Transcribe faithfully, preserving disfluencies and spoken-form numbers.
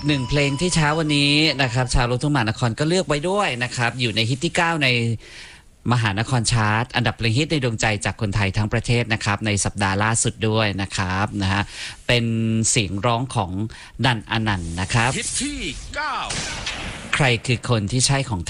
หนึ่งเพลงที่เช้าวันนี้นะครับชาวลูกทุ่งมหานครก็เลือกไว้ด้วยนะครับอยู่ในฮิตที่เก้าในมหานครชาร์ตอันดับเพลงฮิตในดวงใจจากคนไทยทั้งประเทศนะครับในสัปดาห์ล่าสุดด้วยนะครับนะฮะเป็นเสียงร้องของนันอนันต์นะครับฮิตที่เก้าใครคือคนที่ใช่ของ